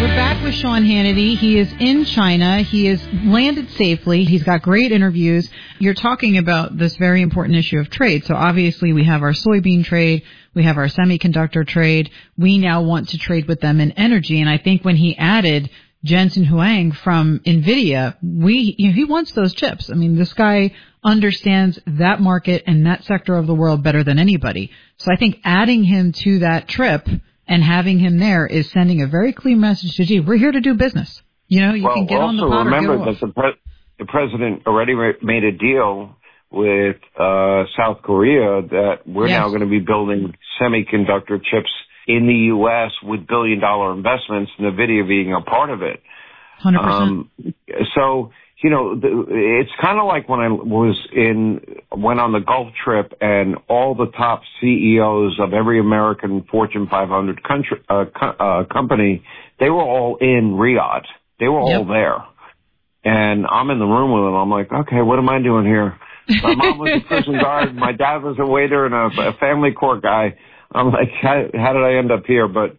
We're back with Sean Hannity. He is in China. He has landed safely. He's got great interviews. You're talking about this very important issue of trade. So obviously we have our soybean trade. We have our semiconductor trade. We now want to trade with them in energy. And I think when he added Jensen Huang from NVIDIA, he wants those chips. I mean, this guy understands that market and that sector of the world better than anybody. So I think adding him to that trip and having him there is sending a very clear message to, gee, we're here to do business. You know, you can get on the pot or get off. Also, remember that the president already made a deal with South Korea that we're now going to be building semiconductor chips in the U.S. with billion-dollar investments, NVIDIA being a part of it. 100%. So, you know, it's kind of like when I went on the Gulf trip and all the top CEOs of every American Fortune 500 company, they were all in Riyadh. They were all there. And I'm in the room with them. I'm like, okay, what am I doing here? My mom was a prison guard. My dad was a waiter and a family court guy. I'm like, how did I end up here? But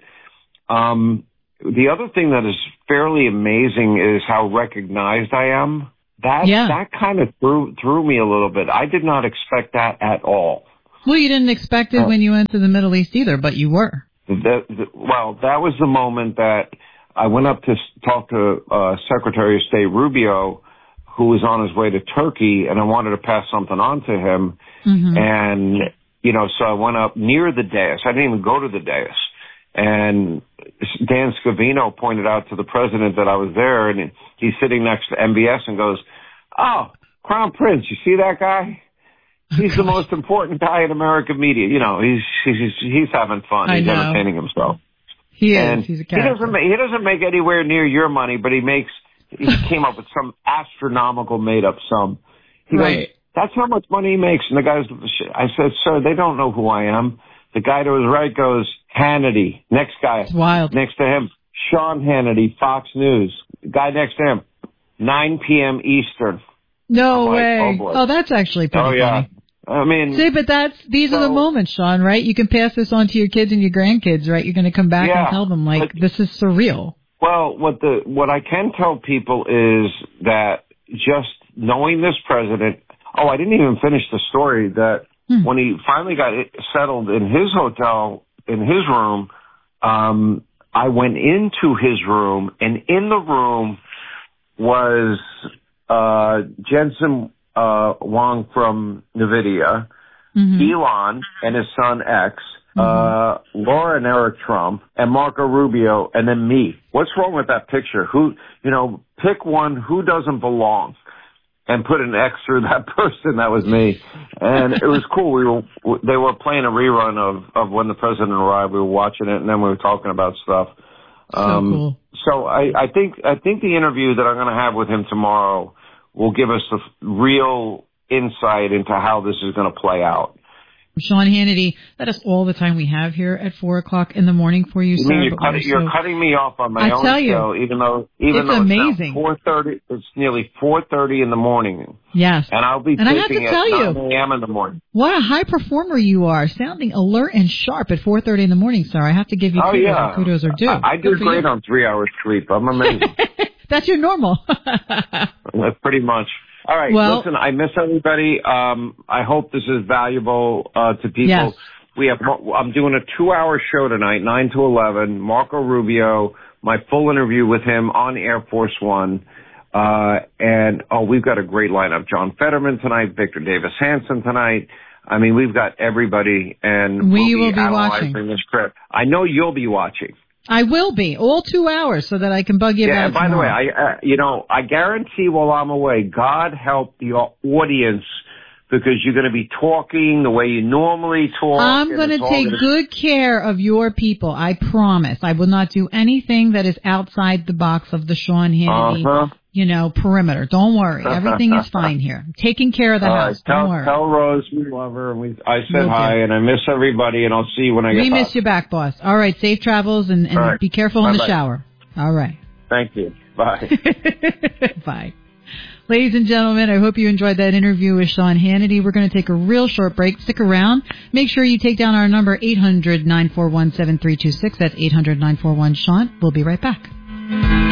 the other thing that is fairly amazing is how recognized I am. That kind of threw me a little bit. I did not expect that at all. Well, you didn't expect it when you went to the Middle East either, but you were. That was the moment that I went up to talk to Secretary of State Rubio, who was on his way to Turkey, and I wanted to pass something on to him. Mm-hmm. And, you know, so I went up near the dais. I didn't even go to the dais. And Dan Scavino pointed out to the president that I was there, and he's sitting next to MBS and goes, "Oh, Crown Prince, you see that guy? He's the most important guy in American media. You know, he's having fun. He's entertaining himself. He is. He's a character. He doesn't make anywhere near your money, but he came up with some astronomical made-up sum. He goes, that's how much money he makes. And the guy's, I said, sir, they don't know who I am. The guy to his right goes, Hannity. Next guy. It's wild. Next to him, Sean Hannity, Fox News. Guy next to him, 9 p.m. Eastern. No way. Oh, that's actually pretty funny. I mean, see, but these are the moments, Sean, right? You can pass this on to your kids and your grandkids, right? You're going to come back and tell them, like, this is surreal. Well, what I can tell people is that just knowing this president, I didn't even finish the story that when he finally got settled in his hotel, in his room, I went into his room, and in the room was Jensen Huang from NVIDIA, Elon and his son X, Laura and Eric Trump, and Marco Rubio, and then me. What's wrong with that picture? Pick one who doesn't belong and put an X through that person. That was me. And it was cool. They were playing a rerun of when the president arrived. We were watching it, and then we were talking about stuff. So cool. So I think the interview that I'm going to have with him tomorrow will give us a real insight into how this is going to play out. Sean Hannity, that is all the time we have here at 4 o'clock in the morning for you, sir. You're cutting me off on my own show, even though it's amazing. 4:30. It's nearly 4:30 in the morning. Yes, and I'll be taping at 9 a.m. in the morning. What a high performer you are, sounding alert and sharp at 4:30 in the morning, sir. I have to give you kudos. Yeah. Kudos are due. I do great on 3 hours sleep. I'm amazing. That's your normal. Pretty much. All right, listen, I miss everybody. I hope this is valuable to people. Yes. I'm doing a 2-hour show tonight, 9 to 11. Marco Rubio, my full interview with him on Air Force One. And we've got a great lineup. John Fetterman tonight, Victor Davis Hanson tonight. I mean, we've got everybody, and we will be analyzing watching this trip. I know you'll be watching. I will be, all 2 hours, so that I can bug you about it. And by the way, I guarantee while I'm away, God help the audience, because you're going to be talking the way you normally talk. I'm going to take good care of your people, I promise. I will not do anything that is outside the box of the Sean Hannity, perimeter. Don't worry. Everything is fine here. I'm taking care of the house. Don't worry. Tell Rose we love her. And I said hi, and I miss everybody, and I'll see you when I get back. We miss you back, boss. All right. Safe travels, and right. Be careful in the shower. All right. Thank you. Bye. Bye. Ladies and gentlemen, I hope you enjoyed that interview with Sean Hannity. We're going to take a real short break. Stick around. Make sure you take down our number, 800-941-7326. That's 800-941-SEAN. We'll be right back.